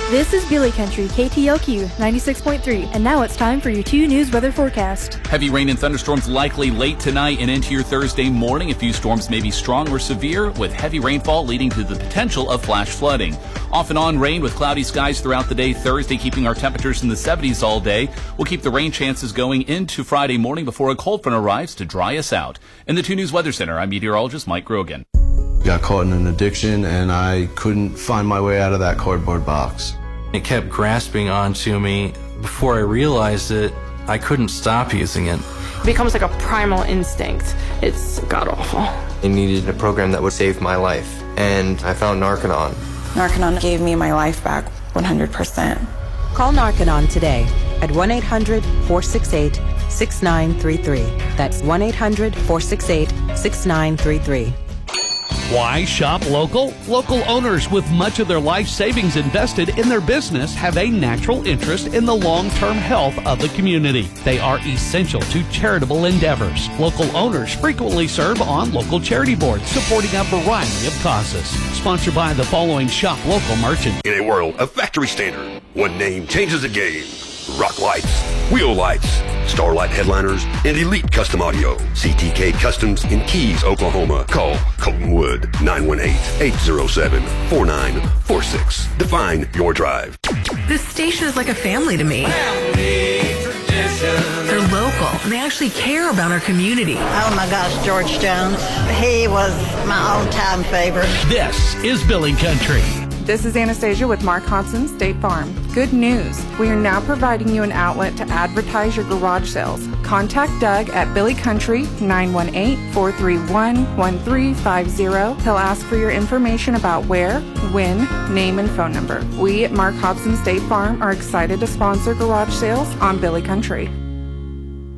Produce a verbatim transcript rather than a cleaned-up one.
This is Billy Country, K T L Q ninety-six point three, and now it's time for your two News weather forecast. Heavy rain and thunderstorms likely late tonight and into your Thursday morning. A few storms may be strong or severe, with heavy rainfall leading to the potential of flash flooding. Off and on rain with cloudy skies throughout the day Thursday, keeping our temperatures in the seventies all day. We'll keep the rain chances going into Friday morning before a cold front arrives to dry us out. In the two News Weather Center, I'm meteorologist Mike Grogan. Got caught in an addiction, and I couldn't find my way out of that cardboard box. It kept grasping onto me. Before I realized it, I couldn't stop using it. It becomes like a primal instinct. It's god-awful. I needed a program that would save my life, and I found Narconon. Narconon gave me my life back one hundred percent. Call Narconon today at one eight hundred, four six eight, six nine three three. That's one eight hundred, four six eight, six nine three three. Why shop local? Local owners with much of their life savings invested in their business have a natural interest in the long-term health of the community. They are essential to charitable endeavors. Local owners frequently serve on local charity boards supporting a variety of causes. Sponsored by the following shop local merchants. In a world of factory standard, one name changes the game. Rock Lights, Wheel Lights, Starlight Headliners, and Elite Custom Audio. C T K Customs in Keys, Oklahoma. Call Colton Wood, nine one eight, eight zero seven, four nine four six. Define your drive. This station is like a family to me. Family tradition. They're local, and they actually care about our community. Oh my gosh, George Jones. He was my all-time favorite. This is Billy Country. This is Anastasia with Mark Hodson State Farm. Good news. We are now providing you an outlet to advertise your garage sales. Contact Doug at Billy Country, nine one eight, four three one, one three five zero. He'll ask for your information about where, when, name, and phone number. We at Mark Hodson State Farm are excited to sponsor garage sales on Billy Country.